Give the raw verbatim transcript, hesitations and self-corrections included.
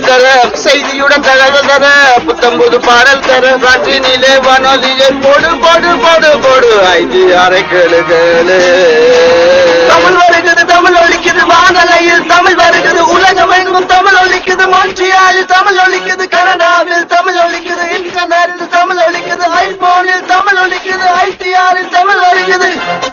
தர செய்தியுடன் தகவல் தர புத்தம்புது பாடல் தர காற்றினிலே வானொலியை போடு போடு போடு போடு ஐந்து அரை கேளு கேளு தமிழ் வருகிறது தமிழ் ஒழிக்குது வானலையில் தமிழ் வருகிறது